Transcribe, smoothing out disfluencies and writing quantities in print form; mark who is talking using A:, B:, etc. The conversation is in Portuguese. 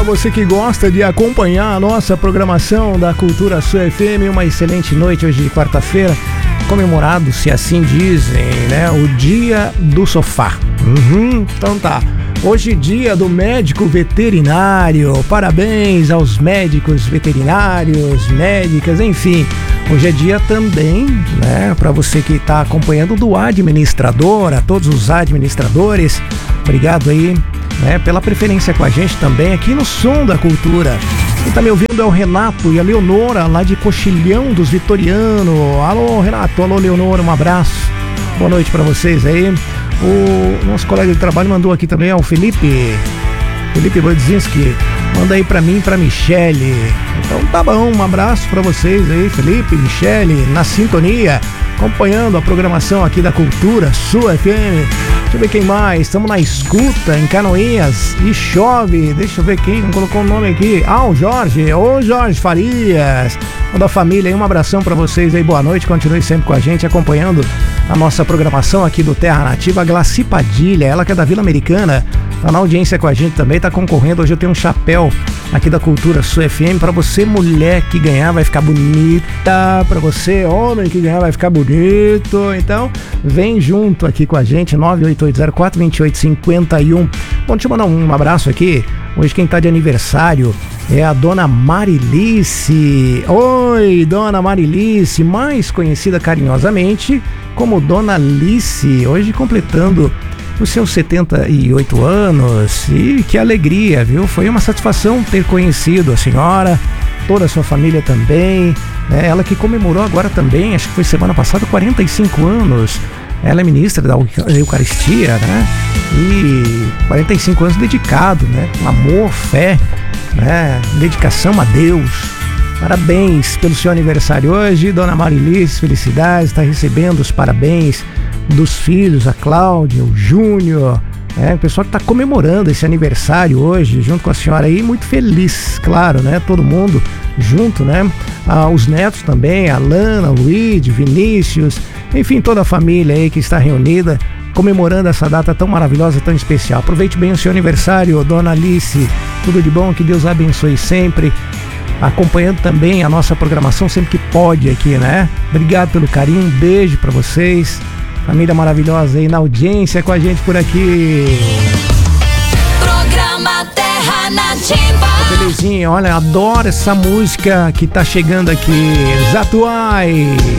A: você que gosta de acompanhar a nossa programação da Cultura Sul FM. Uma excelente noite hoje de quarta-feira, comemorado, se assim dizem, né? O Dia do Sofá. Então tá. Hoje dia do médico veterinário. Parabéns aos médicos veterinários, médicas, enfim. Hoje é dia também, né, para você que está acompanhando, do administrador, a todos os administradores. Obrigado aí, né, pela preferência com a gente também aqui no Som da Cultura. Quem tá me ouvindo é o Renato e a Leonora, lá de Coxilhão dos Vitoriano. Alô, Renato, alô, Leonora, um abraço. Boa noite para vocês aí. O nosso colega de trabalho mandou aqui também, o Felipe Bodzinski, manda aí pra mim e pra Michele. Então tá bom, um abraço pra vocês aí, Felipe, Michele, na sintonia, acompanhando a programação aqui da Cultura Sul FM. Deixa eu ver quem mais, estamos na escuta em Canoinhas e chove. Deixa eu ver quem não colocou o nome aqui. O Jorge, ô Jorge Farias, toda a família aí, um abração pra vocês aí, boa noite, continue sempre com a gente, acompanhando a nossa programação aqui do Terra Nativa. A Glaci Padilha, ela que é da Vila Americana, tá na audiência com a gente também, tá concorrendo. Hoje eu tenho um chapéu aqui da Cultura Sul FM pra você, mulher que ganhar vai ficar bonita, pra você, homem que ganhar vai ficar bonito. Então vem junto aqui com a gente, 988042851. Bom, deixa eu mandar um abraço aqui. Hoje quem tá de aniversário é a Dona Marilice. Oi, Dona Marilice, mais conhecida carinhosamente como Dona Alice, hoje completando os seus 78 anos. E que alegria, viu? Foi uma satisfação ter conhecido a senhora, toda a sua família também, né? Ela que comemorou agora também, acho que foi semana passada, 45 anos. Ela é ministra da Eucaristia, né? E 45 anos dedicado, né? Amor, fé, né? Dedicação a Deus. Parabéns pelo seu aniversário hoje, Dona Marilice, felicidades, está recebendo os parabéns dos filhos, a Cláudia, o Júnior, o pessoal que está comemorando esse aniversário hoje, junto com a senhora aí, muito feliz, claro, né? Todo mundo junto, né? Os netos também, a Lana, o Luigi, Vinícius, enfim, toda a família aí que está reunida, comemorando essa data tão maravilhosa, tão especial. Aproveite bem o seu aniversário, Dona Alice, tudo de bom, que Deus abençoe sempre, acompanhando também a nossa programação sempre que pode aqui, né? Obrigado pelo carinho, um beijo pra vocês, família maravilhosa aí na audiência com a gente por aqui.
B: Programa Terra Nativa.
A: Belezinha, olha, adoro essa música que tá chegando aqui, Zatuai.